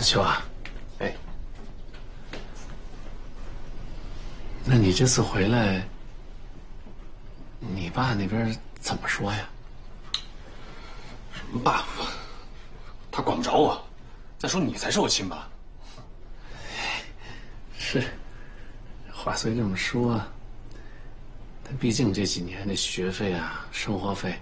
秋啊， 哎， 那你这次回来，你爸那边怎么说呀？ 什么爸？他管不着我。再说你才是我亲爸。 是，话虽这么说，但毕竟这几年的学费啊、生活费，